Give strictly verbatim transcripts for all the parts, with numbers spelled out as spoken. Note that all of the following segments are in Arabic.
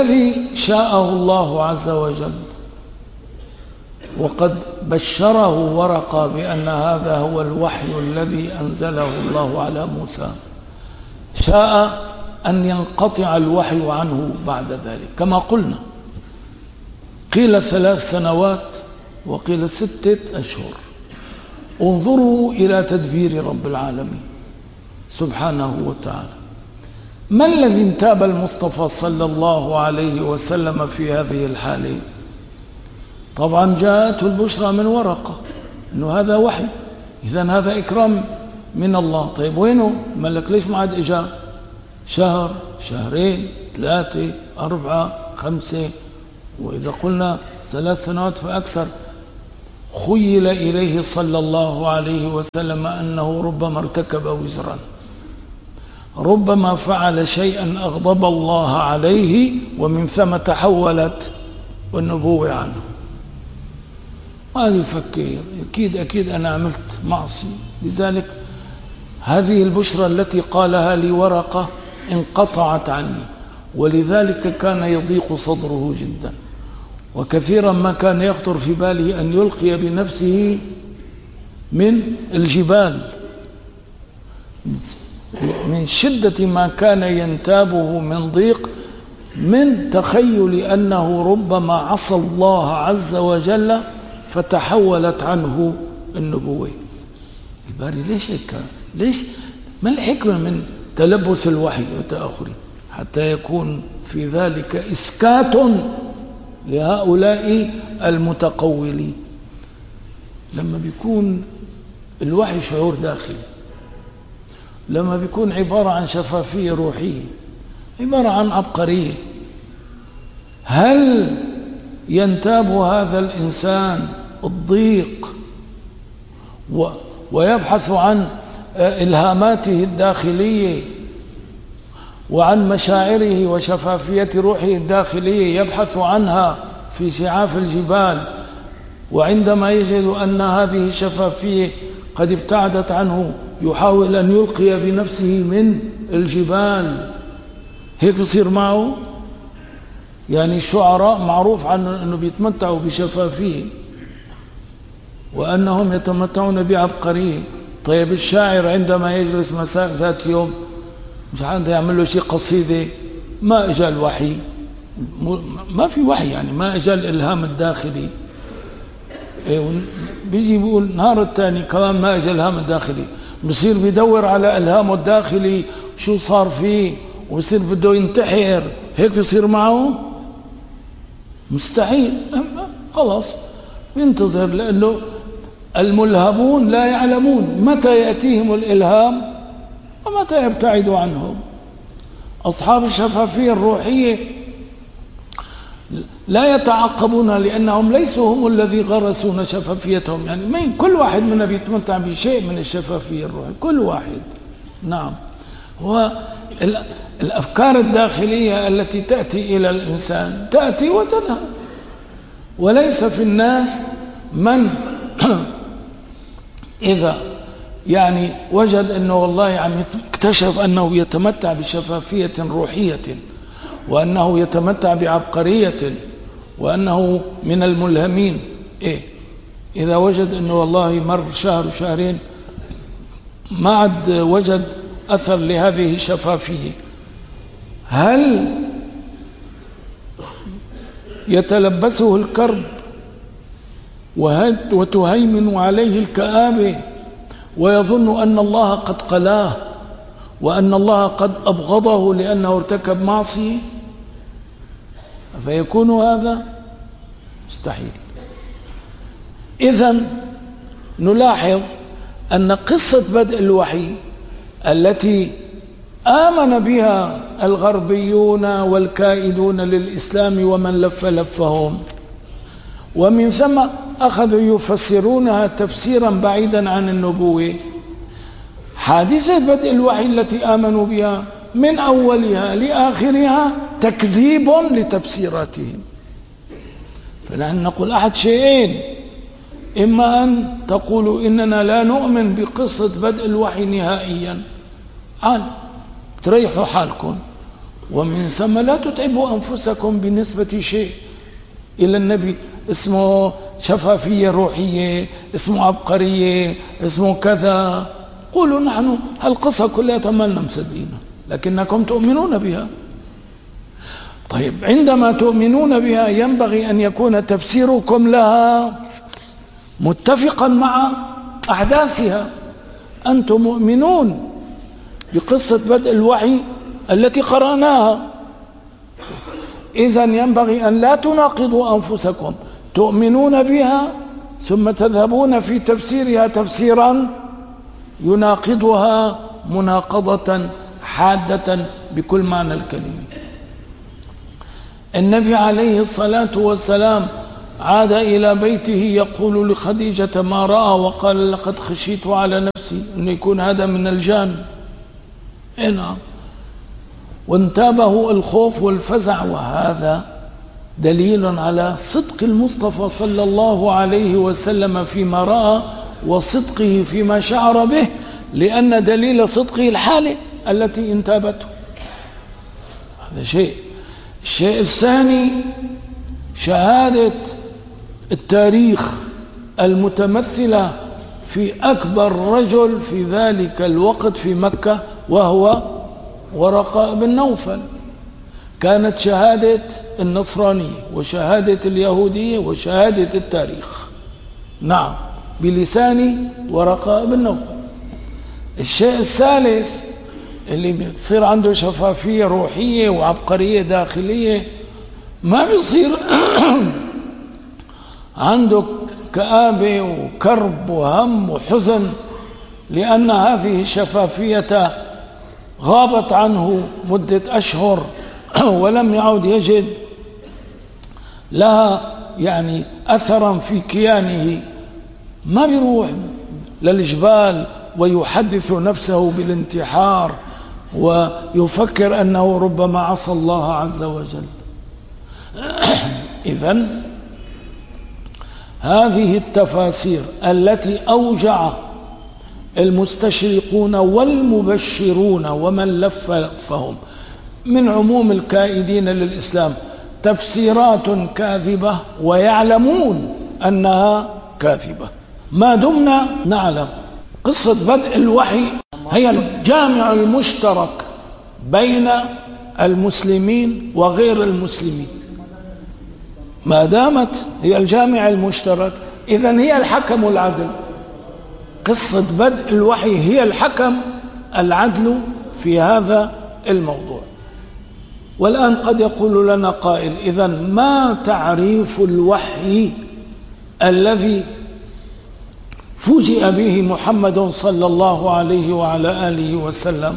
الذي شاءه الله عز وجل وقد بشره ورقة بأن هذا هو الوحي الذي أنزله الله على موسى، شاء أن ينقطع الوحي عنه بعد ذلك كما قلنا، قيل ثلاث سنوات وقيل ستة أشهر. انظروا إلى تدبير رب العالمين سبحانه وتعالى. ما الذي انتاب المصطفى صلى الله عليه وسلم في هذه الحالة؟ طبعا جاءته البشرى من ورقة إنه هذا وحي، إذن هذا إكرام من الله. طيب وينه ملك؟ ليش ما عاد إجا شهر شهرين ثلاثة أربعة خمسة، وإذا قلنا ثلاث سنوات فأكثر؟ خيل إليه صلى الله عليه وسلم أنه ربما ارتكب وزرا، ربما فعل شيئا أغضب الله عليه، ومن ثم تحولت النبوة عنه. وهذا يفكر أكيد أكيد أنا عملت معصية، لذلك هذه البشرى التي قالها لي ورقة انقطعت عني، ولذلك كان يضيق صدره جدا، وكثيرا ما كان يخطر في باله أن يلقي بنفسه من الجبال من شدة ما كان ينتابه من ضيق، من تخيل أنه ربما عصى الله عز وجل فتحولت عنه النبوة. الباري ليش هيك؟ ليش؟ ما الحكمة من تلبس الوحي وتأخره؟ حتى يكون في ذلك إسكات لهؤلاء المتقولين. لما بيكون الوحي شعور داخلي، لما بيكون عبارة عن شفافية روحية، عبارة عن عبقرية، هل ينتاب هذا الإنسان الضيق ويبحث عن إلهاماته الداخلية وعن مشاعره وشفافية روحه الداخلية، يبحث عنها في شعاف الجبال، وعندما يجد أن هذه الشفافية قد ابتعدت عنه يحاول أن يلقي بنفسه من الجبال؟ هيك بصير معه؟ يعني الشعراء معروف عنه أنه بيتمتعوا بشفافية وأنهم يتمتعون بعبقرية. طيب الشاعر عندما يجلس مساء ذات يوم مش عنده يعمل له شيء قصيدة، ما اجى الوحي، ما في وحي، يعني ما اجى الإلهام الداخلي. بيجي بيقول نهار الثاني كمان ما اجى الإلهام الداخلي، بصير بيدور على إلهامه الداخلي شو صار فيه، وبصير بده ينتحر. هيك بيصير معه؟ مستحيل. خلاص بينتظر، لأنه الملهمون لا يعلمون متى يأتيهم الإلهام ومتى يبتعد عنهم. أصحاب الشفافية الروحية لا يتعقبون، لأنهم ليسوا هم الذي غرسون شفافيتهم. يعني مين؟ كل واحد منا بيتمتع بشيء من الشفافية الروحية، كل واحد. نعم، والأفكار الداخلية التي تأتي إلى الإنسان تأتي وتذهب، وليس في الناس من إذا يعني وجد أنه والله عم اكتشف أنه يتمتع بشفافية روحية، وأنه يتمتع بعبقرية، وأنه من الملهمين. إيه إذا وجد أنه والله مر شهر شهرين ما عد وجد أثر لهذه الشفافية، هل يتلبسه الكرب وتهيمن عليه الكآبة ويظن أن الله قد قلاه وأن الله قد أبغضه لأنه ارتكب معصية؟ فيكون هذا مستحيل. إذن نلاحظ أن قصة بدء الوحي التي آمن بها الغربيون والكائدون للإسلام ومن لف لفهم، ومن ثم أخذوا يفسرونها تفسيرا بعيدا عن النبوة، حادثة بدء الوحي التي آمنوا بها من أولها لآخرها تكذيب لتفسيراتهم. فنحن نقول أحد شيئين: إما أن تقولوا إننا لا نؤمن بقصة بدء الوحي نهائيا، عال تريحوا حالكم ومن ثم لا تتعبوا أنفسكم بنسبة شيء إلى النبي، اسمه شفافية روحية، اسمه عبقرية، اسمه كذا. قولوا نحن هالقصة كلها تملنا مصدقينها، لكنكم تؤمنون بها. طيب عندما تؤمنون بها ينبغي أن يكون تفسيركم لها متفقا مع أحداثها. أنتم مؤمنون بقصة بدء الوحي التي قرأناها، إذن ينبغي أن لا تناقضوا أنفسكم، تؤمنون بها ثم تذهبون في تفسيرها تفسيرا يناقضها مناقضة حادة بكل معنى الكلمة. النبي عليه الصلاة والسلام عاد إلى بيته يقول لخديجة ما رأى، وقال لقد خشيت على نفسي أن يكون هذا من الجان. نعم، وانتابه الخوف والفزع، وهذا دليل على صدق المصطفى صلى الله عليه وسلم فيما رأى وصدقه فيما شعر به، لأن دليل صدقه الحالة التي انتابته. هذا شيء. الشيء الثاني شهادة التاريخ المتمثلة في أكبر رجل في ذلك الوقت في مكة، وهو ورقاء بن نوفل. كانت شهادة النصرانية وشهادة اليهودية وشهادة التاريخ، نعم، بلسان ورقاء بن نوفل. الشيء الثالث اللي بيصير عنده شفافية روحية وعبقرية داخلية، ما بيصير عنده كآبة وكرب وهم وحزن، لأن هذه الشفافية غابت عنه مدة أشهر ولم يعد يجد لها يعني أثرا في كيانه. ما بيروح للجبال ويحدث نفسه بالانتحار ويفكر أنه ربما عصى الله عز وجل. إذن هذه التفاسير التي أوجع المستشرقون والمبشرون ومن لفهم من عموم الكائدين للإسلام تفسيرات كاذبة، ويعلمون أنها كاذبة. ما دمنا نعلم قصة بدء الوحي هي الجامع المشترك بين المسلمين وغير المسلمين، ما دامت هي الجامع المشترك إذن هي الحكم العدل. قصة بدء الوحي هي الحكم العدل في هذا الموضوع. والآن قد يقول لنا قائل: إذن ما تعريف الوحي الذي فوجئ به محمد صلى الله عليه وعلى آله وسلم؟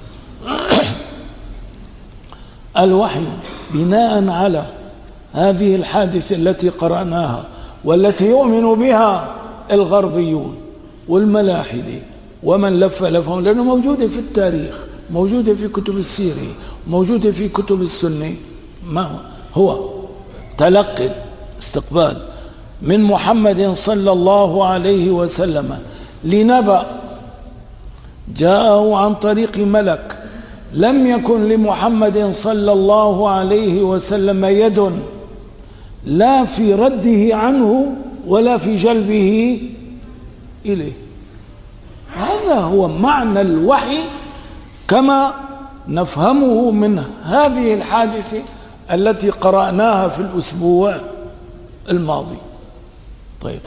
الوحي بناء على هذه الحادثة التي قرأناها والتي يؤمن بها الغربيون والملاحدة ومن لف لفهم، لأنه موجودة في التاريخ، موجودة في كتب السيرة، موجودة في كتب السنة. ما هو؟ هو تلقي استقبال من محمد صلى الله عليه وسلم لنبأ جاءه عن طريق ملك، لم يكن لمحمد صلى الله عليه وسلم يد لا في رده عنه ولا في جلبه إليه. هذا هو معنى الوحي كما نفهمه من هذه الحادثة التي قرأناها في الأسبوع الماضي. طيب،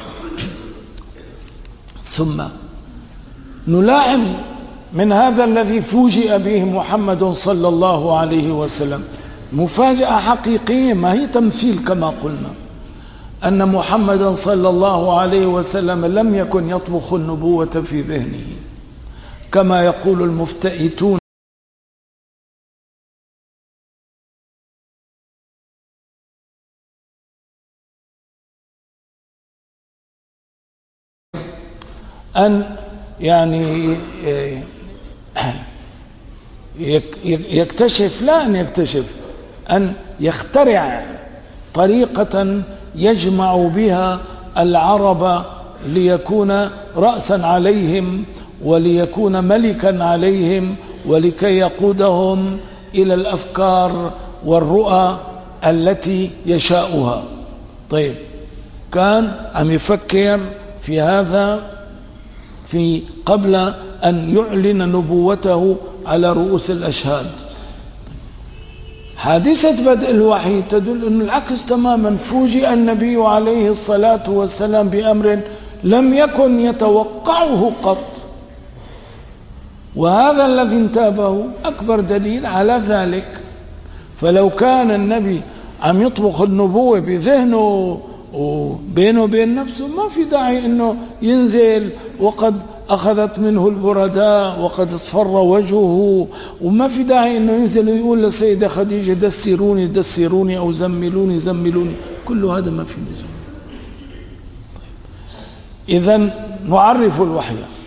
ثم نلاحظ من هذا الذي فوجئ به محمد صلى الله عليه وسلم مفاجأة حقيقية، ما هي تمثيل كما قلنا، أن محمد صلى الله عليه وسلم لم يكن يطبخ النبوة في ذهنه كما يقول المفتئتون أن يعني يكتشف، لا أن يكتشف، أن يخترع طريقة يجمع بها العرب ليكون رأسا عليهم وليكون ملكا عليهم ولكي يقودهم إلى الأفكار والرؤى التي يشاؤها. طيب، كان عم يفكر في هذا في قبل أن يعلن نبوته على رؤوس الأشهاد. حادثة بدء الوحي تدل أن العكس تماما. فوجئ النبي عليه الصلاة والسلام بأمر لم يكن يتوقعه قط، وهذا الذي انتابه أكبر دليل على ذلك. فلو كان النبي عم يطبخ النبوة بذهنه وبينه وبين نفسه ما في داعي أنه ينزل وقد أخذت منه البرداء وقد اصفر وجهه، وما في داعي أنه ينزل ويقول للسيدة خديجة دسروني دسروني أو زملوني زملوني. كل هذا ما في لزوم. طيب، إذن نعرف الوحي.